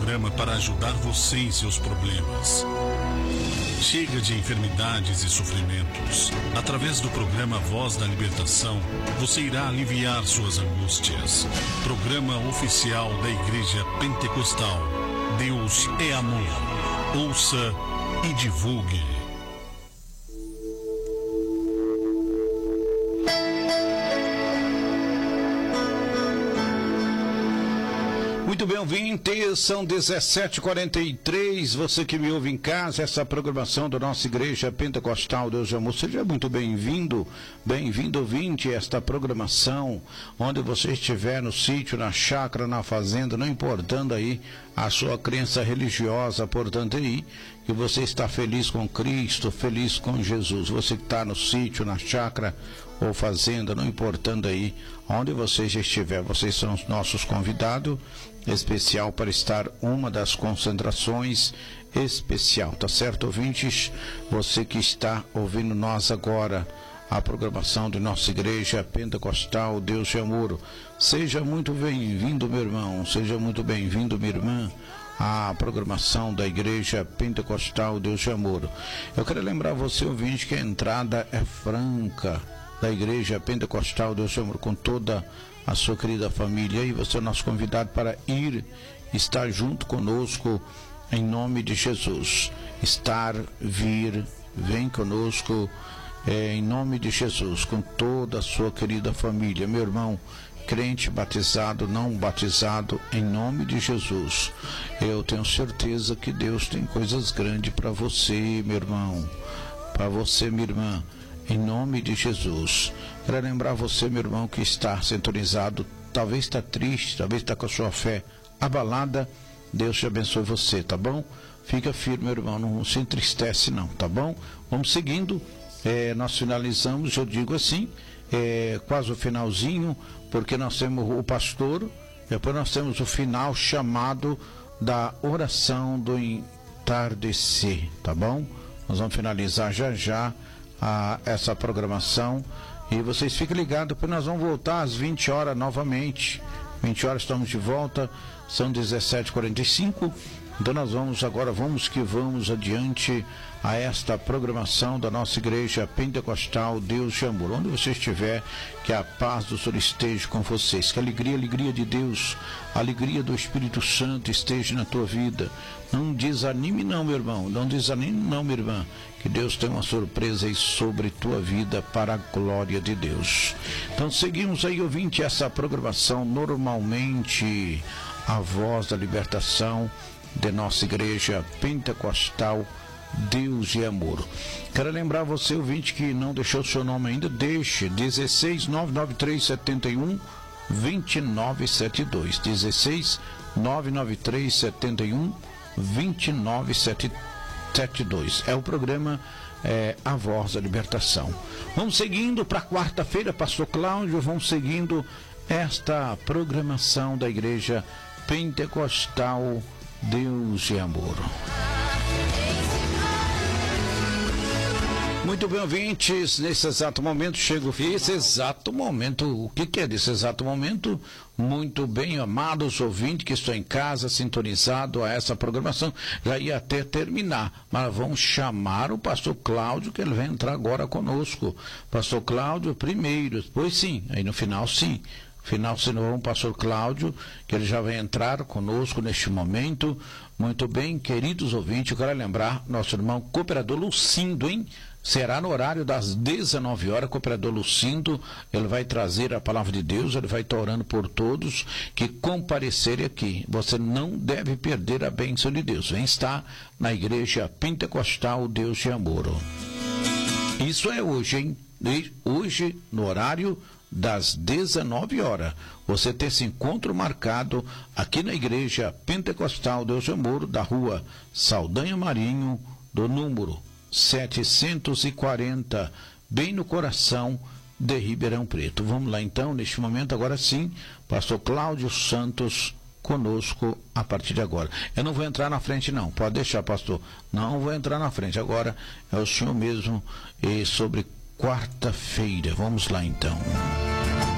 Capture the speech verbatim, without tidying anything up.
programa para ajudar você em seus problemas. Chega de enfermidades e sofrimentos. Através do programa Voz da Libertação, você irá aliviar suas angústias. Programa oficial da Igreja Pentecostal. Deus é amor. Ouça e divulgue. Muito bem, ouvintes, são dezessete e quarenta e três, você que me ouve em casa, essa programação da nossa Igreja Pentecostal Deus de Amor, seja muito bem-vindo, bem-vindo ouvinte, esta programação, onde você estiver no sítio, na chácara, na fazenda, não importando aí a sua crença religiosa, portanto aí, que você está feliz com Cristo, feliz com Jesus, você que está no sítio, na chácara ou fazenda, não importando aí onde você já estiver, vocês são os nossos convidados especial para estar uma das concentrações especial, tá certo, ouvintes? Você que está ouvindo nós agora, a programação de nossa Igreja Pentecostal Deus de Amor, seja muito bem-vindo, meu irmão, seja muito bem-vindo, minha irmã, à programação da Igreja Pentecostal Deus de Amor. Eu quero lembrar você, ouvinte, que a entrada é franca da Igreja Pentecostal Deus de Amor, com toda a sua querida família, e você é o nosso convidado para ir, estar junto conosco, em nome de Jesus. Estar, vir, vem conosco, é, em nome de Jesus, com toda a sua querida família. Meu irmão, crente, batizado, não batizado, em nome de Jesus. Eu tenho certeza que Deus tem coisas grandes para você, meu irmão, para você, minha irmã, em nome de Jesus. Quero lembrar você, meu irmão, que está sintonizado, talvez está triste, talvez está com a sua fé abalada. Deus te abençoe você, tá bom? Fica firme, meu irmão, não se entristece não, tá bom? Vamos seguindo, é, nós finalizamos, eu digo assim, é, quase o finalzinho, porque nós temos o pastor, depois nós temos o final chamado da oração do entardecer, tá bom? Nós vamos finalizar já já a essa programação, e vocês fiquem ligados, porque nós vamos voltar às vinte horas novamente. vinte horas estamos de volta, são dezessete e quarenta e cinco, então nós vamos agora, vamos que vamos adiante a esta programação da nossa Igreja Pentecostal Deus de Amor. Onde você estiver, que a paz do Senhor esteja com vocês, que a alegria, a alegria de Deus, a alegria do Espírito Santo esteja na tua vida. Não desanime não, meu irmão, não desanime não, minha irmã, que Deus tem uma surpresa aí sobre tua vida para a glória de Deus. Então seguimos aí, ouvinte, essa programação normalmente, a voz da libertação de nossa Igreja Pentecostal Deus e Amor. Quero lembrar você, ouvinte, que não deixou o seu nome ainda, deixe dezesseis nove nove três sete um dois nove sete dois, dezesseis nove nove três sete um dois nove sete dois, é o programa é, A Voz da Libertação. Vamos seguindo para quarta-feira, pastor Cláudio, vamos seguindo esta programação da Igreja Pentecostal Deus e Amor. Muito bem, ouvintes, nesse exato momento chega o fim. Esse exato momento, o que, que é desse exato momento? Muito bem, amados ouvintes que estão em casa, sintonizado a essa programação, já ia até terminar, mas vamos chamar o pastor Cláudio, que ele vai entrar agora conosco. Pastor Cláudio primeiro, depois sim, aí no final sim. Final, senão o pastor Cláudio, que ele já vai entrar conosco neste momento. Muito bem, queridos ouvintes, eu quero lembrar, nosso irmão cooperador Lucindo, hein? Será no horário das dezenove horas, cooperador Lucindo, ele vai trazer a palavra de Deus, ele vai estar orando por todos que comparecerem aqui. Você não deve perder a bênção de Deus. Vem estar na Igreja Pentecostal Deus de Amor. Isso é hoje, hein? Hoje, no horário das dezenove horas, você tem esse encontro marcado aqui na Igreja Pentecostal Deus de Amor, da rua Saldanha Marinho, do número setecentos e quarenta, bem no coração de Ribeirão Preto. Vamos lá então, neste momento, agora sim, pastor Cláudio Santos conosco a partir de agora. Eu não vou entrar na frente não, pode deixar, pastor, não vou entrar na frente, agora é o senhor mesmo, e sobre quarta-feira. Vamos lá então.